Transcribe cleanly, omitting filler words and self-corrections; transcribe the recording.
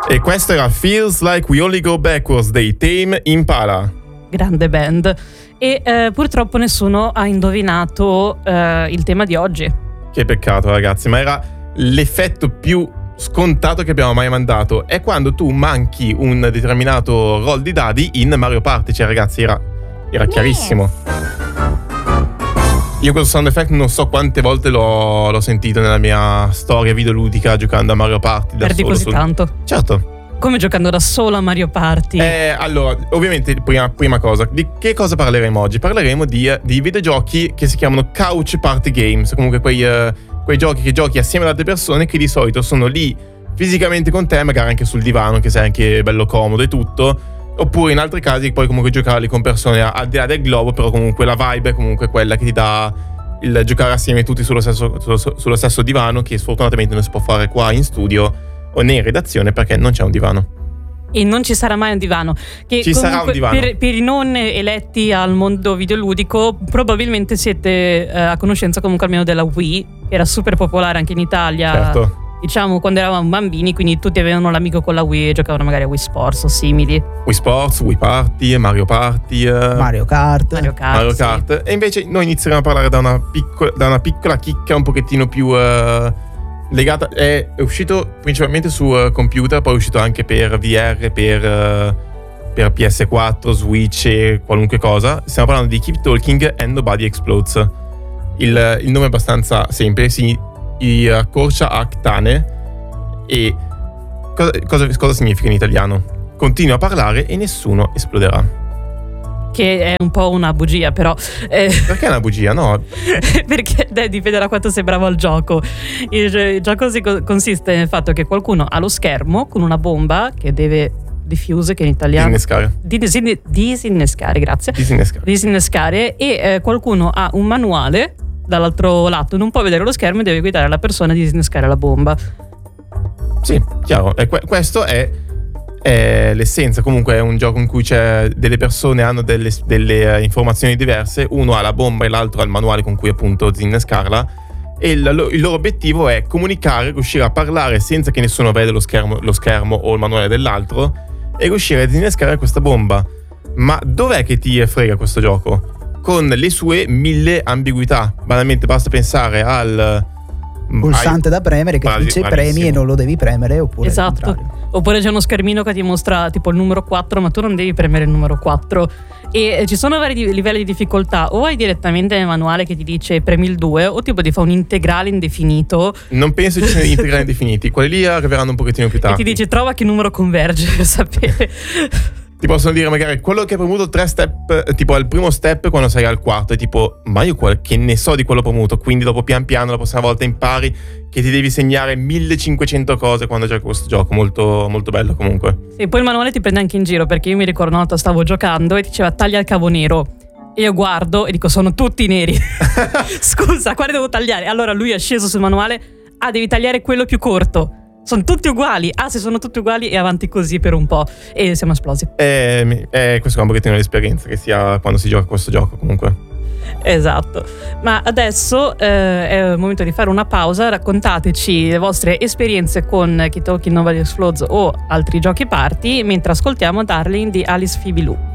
E questo era Feels Like We Only Go Backwards dei Tame Impala. Grande band. E purtroppo nessuno ha indovinato il tema di oggi. Che peccato, ragazzi, ma era l'effetto più scontato che abbiamo mai mandato. È quando tu manchi un determinato roll di dadi in Mario Party. Cioè, ragazzi, era chiarissimo. Io questo sound effect non so quante volte l'ho sentito nella mia storia videoludica giocando a Mario Party da Perdi solo. così tanto? Certo. Come giocando da solo a Mario Party? Allora, ovviamente, prima cosa, di che cosa parleremo oggi? Parleremo di videogiochi che si chiamano couch party games, comunque quei giochi che giochi assieme ad altre persone che di solito sono lì fisicamente con te, magari anche sul divano, che sei anche bello comodo e tutto, oppure in altri casi puoi comunque giocarli con persone al di là del globo, però comunque la vibe è comunque quella che ti dà il giocare assieme tutti sullo stesso divano, che sfortunatamente non si può fare qua in studio o né in redazione perché non c'è un divano. E non ci sarà mai un divano. Che ci sarà un divano. Per i non eletti al mondo videoludico, probabilmente siete a conoscenza comunque almeno della Wii, che era super popolare anche in Italia. Certo. Diciamo quando eravamo bambini, quindi tutti avevano l'amico con la Wii e giocavano magari a Wii Sports o simili. Wii Sports, Wii Party, Mario Party, Mario Kart. Sì. E invece noi inizieremo a parlare da una piccola chicca un pochettino più legata. È uscito principalmente su computer, poi è uscito anche per VR, per PS4, Switch e qualunque cosa. Stiamo parlando di Keep Talking and Nobody Explodes. Il nome è abbastanza semplice, si accorcia a Ktane. E cosa significa in italiano? Continua a parlare e nessuno esploderà. Che è un po' una bugia, però. Perché è una bugia? No. Perché dipende da quanto sei bravo al gioco. Il gioco consiste nel fatto che qualcuno ha lo schermo con una bomba che deve diffuse, che in italiano disinnescare, grazie. Disinnescare e qualcuno ha un manuale dall'altro lato, non può vedere lo schermo e deve guidare la persona a disinnescare la bomba. Sì, chiaro. Questo è l'essenza. Comunque è un gioco in cui c'è delle persone hanno delle informazioni diverse, uno ha la bomba e l'altro ha il manuale con cui appunto disinnescarla, e il loro obiettivo è comunicare, riuscire a parlare senza che nessuno veda lo schermo o il manuale dell'altro e riuscire a disinnescare questa bomba. Ma dov'è che ti frega questo gioco? Con le sue 1000 ambiguità. Banalmente basta pensare al pulsante da premere che dice premi e non lo devi premere, oppure esatto. Oppure c'è uno schermino che ti mostra tipo il numero 4, ma tu non devi premere il numero 4. E ci sono vari livelli di difficoltà. O hai direttamente nel manuale che ti dice premi il 2, o tipo ti fa un integrale indefinito. Non penso ci siano integrali indefiniti. Quelli lì arriveranno un pochettino più tardi. E ti dice trova che numero converge per sapere. Ti possono dire magari quello che hai premuto 3 step, tipo al primo step quando sei al quarto, e tipo ma io che ne so di quello premuto, quindi dopo pian piano la prossima volta impari che ti devi segnare 1500 cose quando giochi questo gioco. Molto, molto bello comunque. Sì, poi il manuale ti prende anche in giro, perché io mi ricordo una volta stavo giocando e diceva taglia il cavo nero. E io guardo e dico sono tutti neri. Scusa, quale devo tagliare? Allora lui è sceso sul manuale, devi tagliare quello più corto. Sono tutti uguali. Se sono tutti uguali e avanti così per un po'. E siamo esplosi. Questo è un pochettino l'esperienza che si ha quando si gioca questo gioco comunque. Esatto. Ma adesso è il momento di fare una pausa. Raccontateci le vostre esperienze con Keep Talking Nobody Explodes o altri giochi party, mentre ascoltiamo Darling di Alice Phoebe Lou.